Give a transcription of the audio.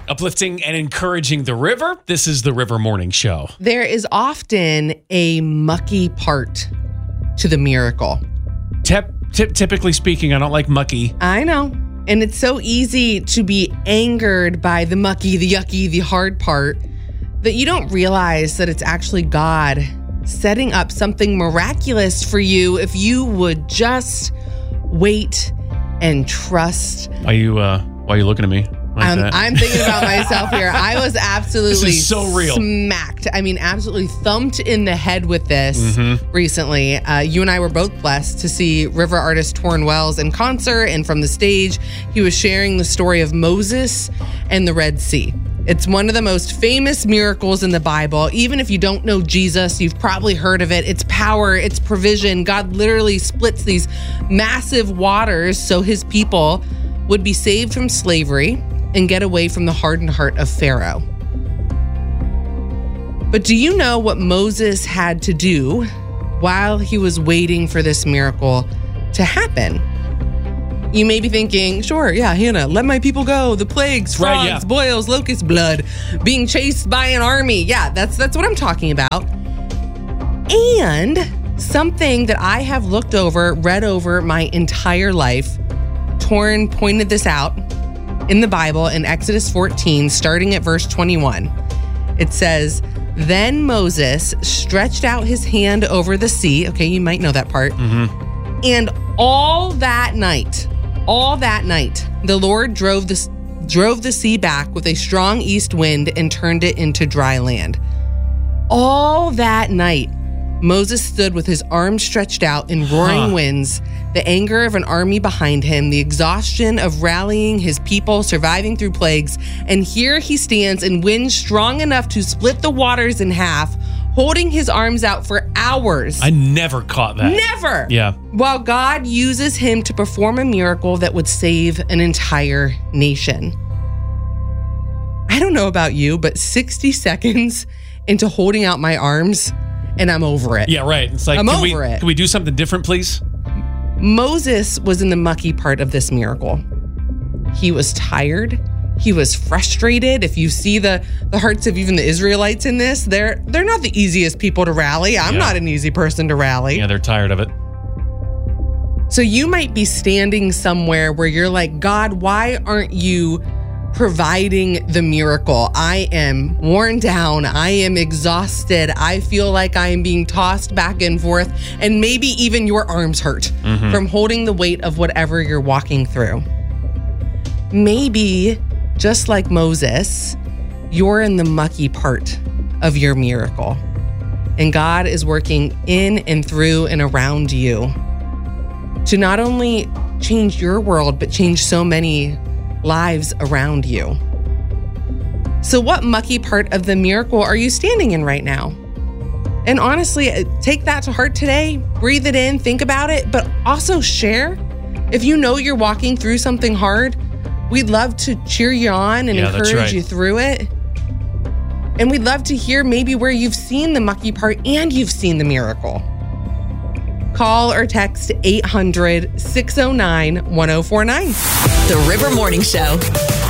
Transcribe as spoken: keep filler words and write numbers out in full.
Uplifting and encouraging the river. This is the River Morning Show. There is often a mucky part to the miracle. Tep, tip, typically speaking, I don't like mucky. I know. And it's so easy to be angered by the mucky, the yucky, the hard part that you don't realize that it's actually God setting up something miraculous for you if you would just wait and trust. Why are you, uh, why are you looking at me? Like I'm, I'm thinking about myself here. I was absolutely this is so real. smacked. I mean, absolutely thumped in the head with this mm-hmm. recently. Uh, you and I were both blessed to see river artist Torrin Wells in concert. And from the stage, he was sharing the story of Moses and the Red Sea. It's one of the most famous miracles in the Bible. Even if you don't know Jesus, you've probably heard of it. It's power, it's provision. God literally splits these massive waters so his people would be saved from slavery and get away from the hardened heart of Pharaoh. But do you know what Moses had to do while he was waiting for this miracle to happen? You may be thinking, sure, yeah, Hannah, let my people go. The plagues, frogs, right, yeah. boils, locust blood, being chased by an army. Yeah, that's that's what I'm talking about. And something that I have looked over, read over my entire life, Torrin pointed this out in the Bible in Exodus fourteen, starting at verse twenty-one. It says, then Moses stretched out his hand over the sea. Okay, you might know that part. Mm-hmm. And all that night, all that night, the Lord drove the, drove the sea back with a strong east wind and turned it into dry land. All that night, Moses stood with his arms stretched out in roaring huh. winds, the anger of an army behind him, the exhaustion of rallying his people, surviving through plagues. And here he stands in winds strong enough to split the waters in half, holding his arms out for hours. I never caught that. Never. Yeah. While God uses him to perform a miracle that would save an entire nation. I don't know about you, but sixty seconds into holding out my arms, and I'm over it. Yeah, right. It's like, I'm can over we, it. Can we do something different, please? Moses was in the mucky part of this miracle. He was tired. He was frustrated. If you see the, the hearts of even the Israelites in this, they're they're not the easiest people to rally. I'm yeah. not an easy person to rally. Yeah, they're tired of it. So you might be standing somewhere where you're like, God, why aren't you providing the miracle? I am worn down. I am exhausted. I feel like I am being tossed back and forth. And maybe even your arms hurt mm-hmm. from holding the weight of whatever you're walking through. Maybe, just like Moses, you're in the mucky part of your miracle. And God is working in and through and around you to not only change your world, but change so many lives around you. So what mucky part of the miracle are you standing in right now? And honestly, take that to heart today, breathe it in, think about it, but also share. If you know you're walking through something hard, we'd love to cheer you on and yeah, encourage right. you through it. And we'd love to hear maybe where you've seen the mucky part and you've seen the miracle. Call or text eight hundred, six oh nine, one oh four nine. The River Morning Show.